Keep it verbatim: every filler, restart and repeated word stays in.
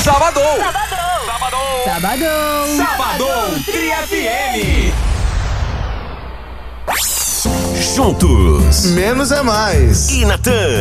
Sabadão. Sabadão. Sabadão. Sabadão Tri F M. Juntos. Menos é mais. E Natan.